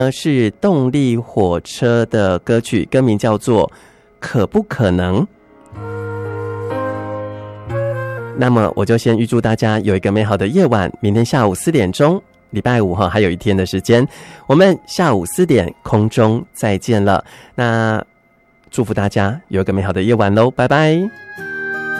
是动力火车的歌曲，歌名叫做《可不可能》。那么我就先预祝大家有一个美好的夜晚，明天下午4点钟，礼拜五还有一天的时间，我们下午4点空中再见了。那祝福大家有一个美好的夜晚喽，拜拜。